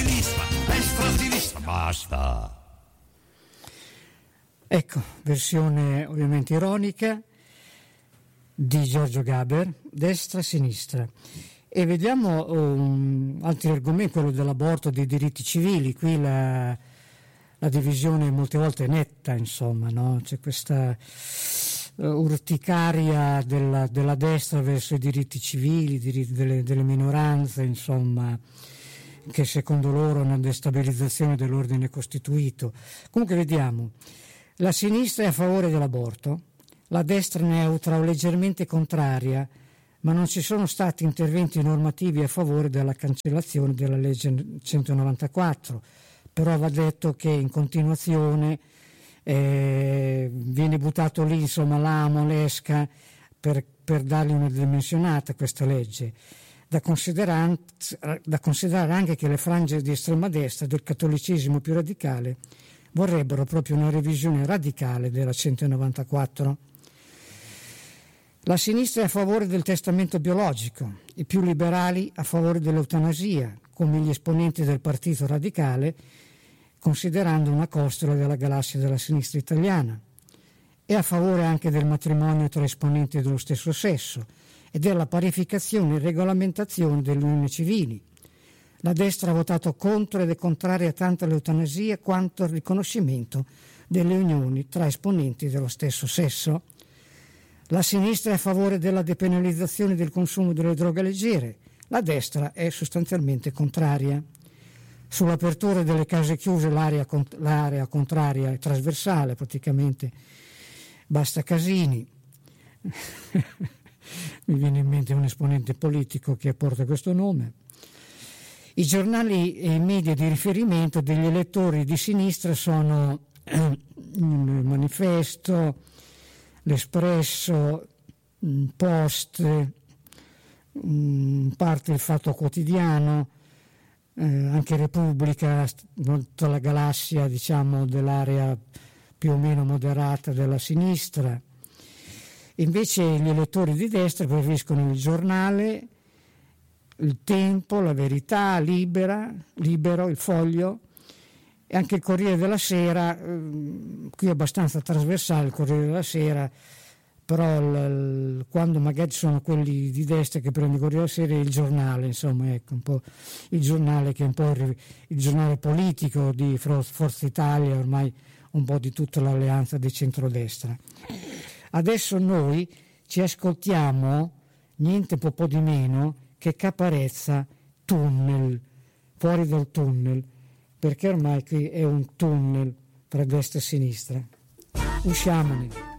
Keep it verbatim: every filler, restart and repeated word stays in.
sinistra, destra, sinistra, basta. Ecco, versione ovviamente ironica di Giorgio Gaber, destra-sinistra. E vediamo um, altri argomenti, quello dell'aborto, dei diritti civili. Qui la, la divisione molte volte è netta, insomma, no? C'è questa uh, urticaria della, della destra verso i diritti civili, i diritti delle, delle minoranze, insomma, che secondo loro è una destabilizzazione dell'ordine costituito. Comunque vediamo, la sinistra è a favore dell'aborto, la destra neutra o leggermente contraria, ma non ci sono stati interventi normativi a favore della cancellazione della legge centonovantaquattro. Però va detto che in continuazione eh, viene buttato lì, insomma, l'amo, l'esca per, per dargli una dimensionata a questa legge. Da considerare, da considerare anche che le frange di estrema destra del cattolicesimo più radicale vorrebbero proprio una revisione radicale della centonovantaquattro. La sinistra è a favore del testamento biologico, i più liberali a favore dell'eutanasia, come gli esponenti del Partito Radicale, considerando una costola della galassia della sinistra italiana. È a favore anche del matrimonio tra esponenti dello stesso sesso e della parificazione e regolamentazione delle unioni civili. La destra ha votato contro ed è contraria tanto all'eutanasia quanto al riconoscimento delle unioni tra esponenti dello stesso sesso. La sinistra è a favore della depenalizzazione del consumo delle droghe leggere, la destra è sostanzialmente contraria. Sull'apertura delle case chiuse l'area, l'area contraria è trasversale, praticamente basta Casini. Mi viene in mente un esponente politico che porta questo nome. I giornali e i media di riferimento degli elettori di sinistra sono il Manifesto, l'Espresso, Post, parte del Fatto Quotidiano, eh, anche Repubblica, tutta la galassia, diciamo, dell'area più o meno moderata della sinistra. Invece gli elettori di destra preferiscono il Giornale, il Tempo, la Verità, Libera, Libero, il Foglio e anche il Corriere della Sera. Qui è abbastanza trasversale il Corriere della Sera, però l- l- quando magari sono quelli di destra che prendono il Corriere della Sera, è il Giornale, insomma, ecco, un po' il giornale che è un po' il, il giornale politico di Forza Italia, ormai un po' di tutta l'alleanza di centrodestra. Adesso noi ci ascoltiamo niente po' po' di meno che Caparezza, Tunnel, Fuori dal tunnel, perché ormai qui è un tunnel tra destra e sinistra. Usciamone.